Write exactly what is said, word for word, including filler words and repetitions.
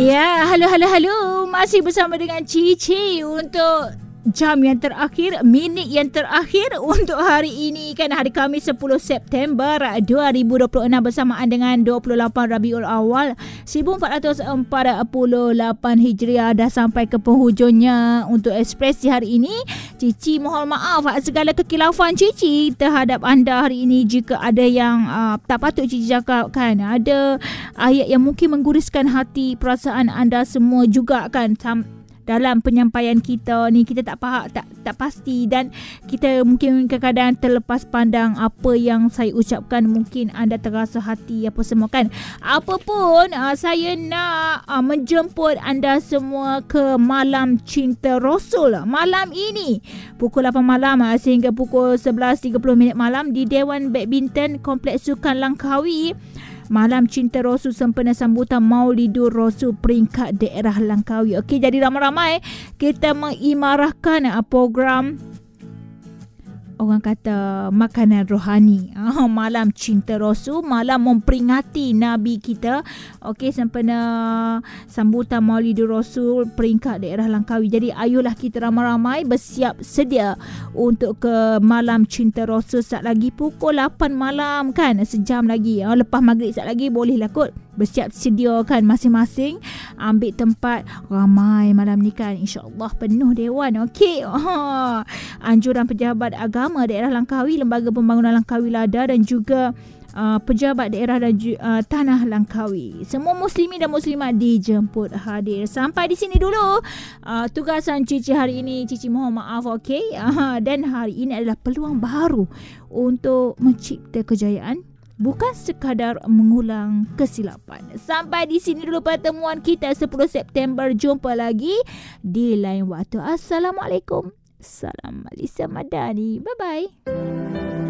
Ya, halo, halo, halo. Masih bersama dengan Cici untuk jam yang terakhir, minit yang terakhir untuk hari ini kan, hari Khamis sepuluh September dua ribu dua puluh enam bersamaan dengan dua puluh lapan Rabiul Awal seribu empat ratus empat puluh lapan Hijriah. Dah sampai ke penghujungnya untuk ekspresi hari ini. Cici mohon maaf segala kekilafan Cici terhadap anda hari ini. Jika ada yang uh, tak patut Cici cakap kan, ada ayat yang mungkin mengguriskan hati perasaan anda semua juga kan, Sam- dalam penyampaian kita ni kita tak faham, tak tak pasti, dan kita mungkin kadang-kadang terlepas pandang apa yang saya ucapkan. Mungkin anda terasa hati apa semua kan. Apapun, uh, saya nak uh, menjemput anda semua ke Malam Cinta Rasul malam ini pukul lapan malam uh, sehingga pukul sebelas tiga puluh minit malam di Dewan Badminton Kompleks Sukan Langkawi. Malam Cinta Rasul sempena sambutan Maulidur Rasul peringkat daerah Langkawi. Okey, jadi ramai-ramai kita mengimarahkan uh, program orang kata makanan rohani. Oh, Malam Cinta Rasul, malam memperingati Nabi kita. Okey, sempena sambutan Maulidur Rasul peringkat daerah Langkawi. Jadi ayolah kita ramai-ramai bersiap sedia untuk ke Malam Cinta Rasul. Sat lagi pukul lapan malam kan, sejam lagi. Oh, lepas maghrib sat lagi bolehlah kot bersiap sedia kan, masing-masing ambil tempat. Ramai malam ni kan, insya-Allah penuh dewan. Okey. Oh, anjuran pejabat agama daerah Langkawi, Lembaga Pembangunan Langkawi Lada dan juga uh, pejabat daerah dan uh, tanah Langkawi. Semua muslimin dan muslimat dijemput hadir. Sampai di sini dulu uh, tugasan Cici hari ini. Cici mohon maaf, okey. Uh, dan hari ini adalah peluang baru untuk mencipta kejayaan, bukan sekadar mengulang kesilapan. Sampai di sini dulu pertemuan kita sepuluh September. Jumpa lagi di lain waktu. Assalamualaikum. Salam Malaysia Madani. Bye-bye.